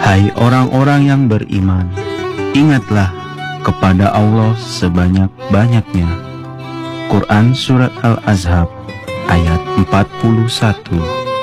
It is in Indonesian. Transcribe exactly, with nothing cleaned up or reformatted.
Hai orang-orang yang beriman, ingatlah kepada Allah sebanyak-banyaknya. Quran Surat Al-Ahzab ayat empat puluh satu.